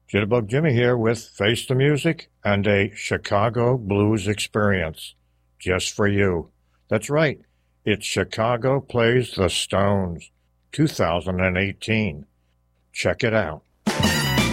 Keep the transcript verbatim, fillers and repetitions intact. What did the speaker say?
Jitterbug Jimmy here with Face the Music and a Chicago Blues Experience just for you. That's right, it's Chicago Plays the Stones two thousand eighteen. Check it out.